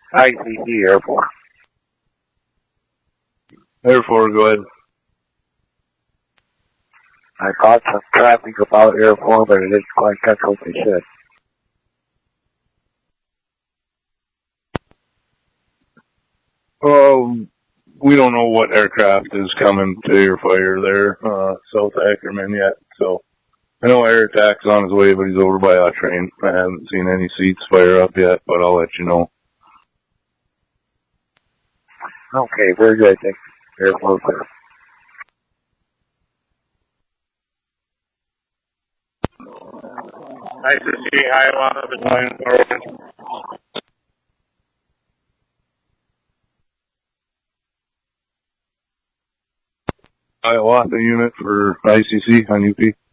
ICC Air Force. Air Force, go ahead. I caught some traffic about Air Force, but it didn't quite catch what they said. We don't know what aircraft is coming to your fire there, south of Ackerman yet, so. I know air attack's on his way, but he's over by Autrain. I haven't seen any seats fire up yet, but I'll let you know. Okay, very good. Thanks. Air Force clear. ICC Hiawatha Battalion Forward. Hiawatha unit for ICC on UP.